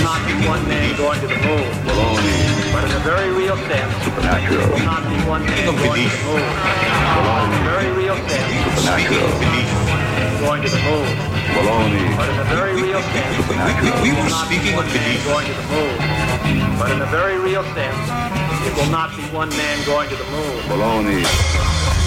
will not be one man going to the moon. Baloney. But in a very real sense, Supernatural. it will not be one man going to the moon. In a very real sense, Supernatural. going to the moon. Baloney. But in a very real sense, Supernatural. it will not be one man going to the moon. But in a very real sense, it will not be one man going to the moon. Baloney.